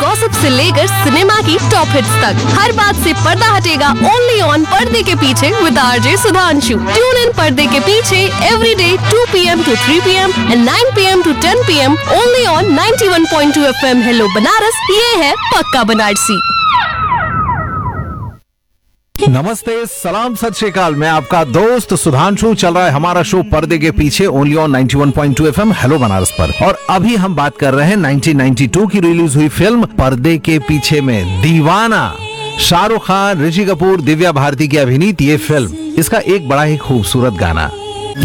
Gossip से लेकर cinema की टॉप हिट्स तक हर बात से पर्दा हटेगा ओनली ऑन पर्दे के पीछे with RJ Sudhanshu. Tune in पर्दे के पीछे every day 2 PM to 3 PM and 9 PM to 10 PM only on 91.2 FM hello Banaras. ये है पक्का बनारसी। नमस्ते, सलाम, सत श्री अकाल। मैं आपका दोस्त सुधांशु। चल रहा है हमारा शो पर्दे के पीछे only on 91.2 FM hello Banaras पर। और अभी हम बात कर रहे हैं 1992 की रिलीज हुई फिल्म पर्दे के पीछे में दीवाना। शाहरुख खान, ऋषि कपूर, दिव्या भारती की अभिनीत ये फिल्म, इसका एक बड़ा ही खूबसूरत गाना